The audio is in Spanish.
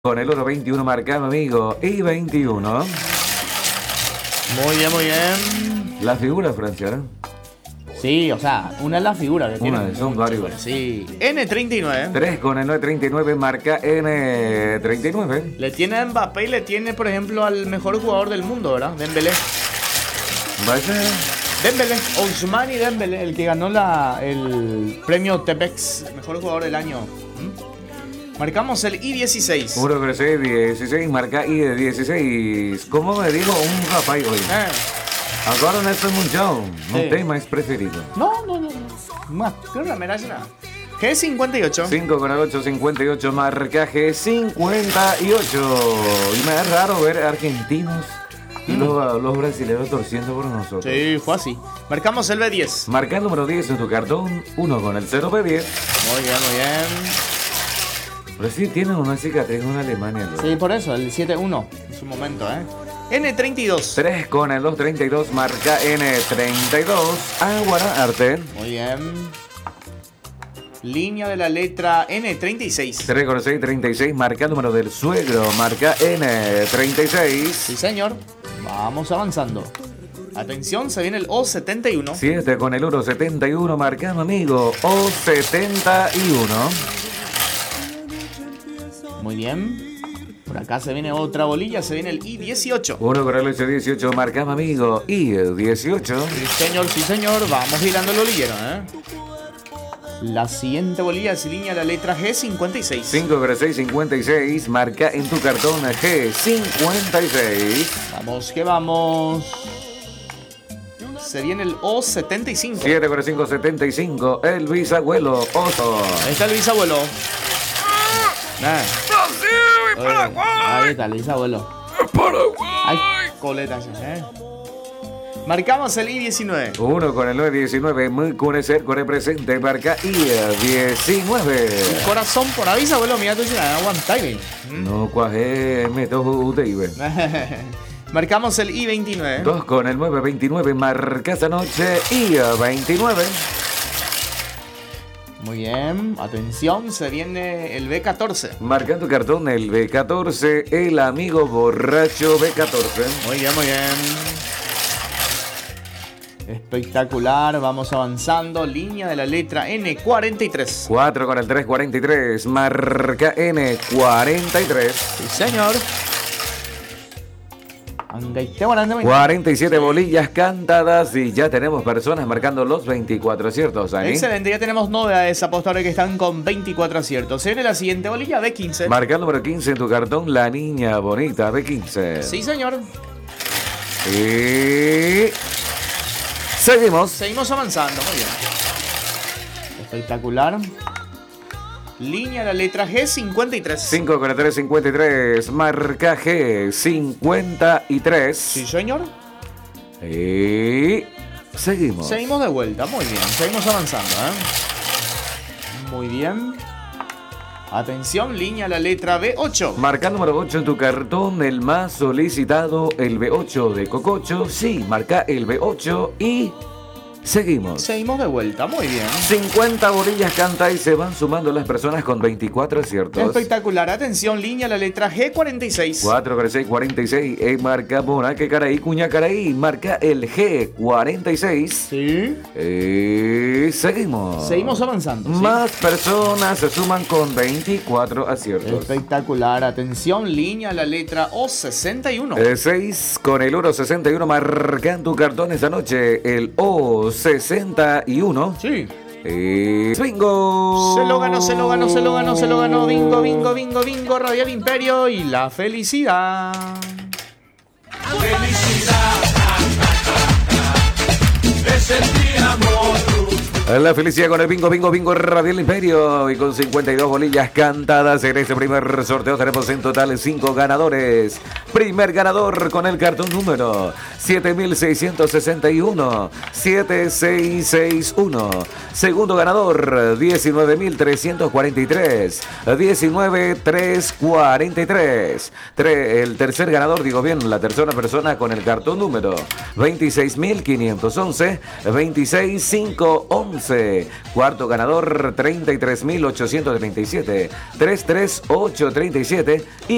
Con el oro 21 marcado, amigo. Y 21. Muy bien, muy bien. La figura, Francia, ¿no? Sí, o sea, una es la figura que tiene. Una, son varios. Sí. N39. 3 con el 939 marca N39. Le tiene a Mbappé y le tiene, por ejemplo, al mejor jugador del mundo, ¿verdad? Dembélé. Vaya. Dembélé, Ousmane Dembélé, el que ganó el premio Tepex, mejor jugador del año. Marcamos el I16. 1 con 6, 16 marca I de 16. ¿Cómo me dijo un rapaz hoy? Agora nesse mundial não tem mais preferido. No. Más, creo que la medalla. G58. 5 con el 8, 58 marca G58. Y me da raro ver argentinos y los brasileños torciendo por nosotros. Sí, fue así. Marcamos el B10. Marca el número 10 en tu cartón. 1 con el 0 B10. Muy bien, muy bien. Pero sí tienen una cicatriz en Alemania, ¿no? Sí, por eso, el 7-1 en su momento, N32. 3 con el 232 marca N32. Aguara Arte. Muy bien. Línea de la letra N36. 3 con el 6, 36 marca el número del suegro. Marca N36. Sí, señor. Vamos avanzando. Atención, se viene el O71. 7 con el 1, 71 marcando, amigo. O71. Muy bien. Por acá se viene otra bolilla, se viene el I18. 1 con el 8, 18 marcamos, amigo. I18. Sí, señor. Vamos girando el bolillero, La siguiente bolilla es línea la letra G56. 5 con el 6, 56 marca en tu cartón G56. Vamos que vamos. Se viene el O75. 7 con el 5, 75. El bisabuelo Oso. Ahí está el bisabuelo. Paraguay. Ahí está el bisabuelo. Paraguay. Ay, coletas, Marcamos el I19. 1 con el 9, 19. Muy con el cerco represente marca I19. Un corazón por ahí, bisabuelo. Mira tú, aguanta. No cuaje, meto UTIB. Marcamos el I29. 2 con el 9, 29. Marca esta noche I29. Muy bien, atención, se viene el B14. Marca en tu cartón el B14, el amigo borracho B14. Muy bien, muy bien. Espectacular, vamos avanzando. Línea de la letra N43. 4 con el 343, marca N43. Sí, señor. 47 bolillas cantadas y ya tenemos personas marcando los 24 aciertos, Dani. Excelente, ya tenemos novedades apostadores que están con 24 aciertos. Se viene la siguiente bolilla, B15. Marca el número 15 en tu cartón, la niña bonita, B15. Sí, señor. Y seguimos avanzando, muy bien. Espectacular. Línea la letra G53. 5 con el 353, marca G53. Sí, señor. Y seguimos. Seguimos de vuelta, muy bien. Seguimos avanzando, Muy bien. Atención, línea la letra B8. Marca el número 8 en tu cartón, el más solicitado, el B8 de Cococho. Sí, marca el B8 y seguimos. Seguimos de vuelta, muy bien. 50 bolillas canta y se van sumando las personas con 24 aciertos. Espectacular, atención, línea la letra G46. 4 con el 6, 46, marca Bonaque Caraí, Cuña Caraí, marca el G46. Sí. Seguimos. Seguimos avanzando. Más personas se suman con 24 aciertos. Espectacular, atención, línea la letra O61. 6 con el 161, marca en tu cartón esta noche el O61. Sí. Bingo. Se lo ganó. Bingo. Radial Imperio y la felicidad. La felicidad con el bingo Radial Imperio y con 52 bolillas cantadas en este primer sorteo tenemos en total 5 ganadores. Primer ganador con el cartón número 7661 7661. Segundo ganador 19343 19343. El tercer ganador, digo bien, la tercera persona con el cartón número 26511 26511. Cuarto ganador 33.837 33837 y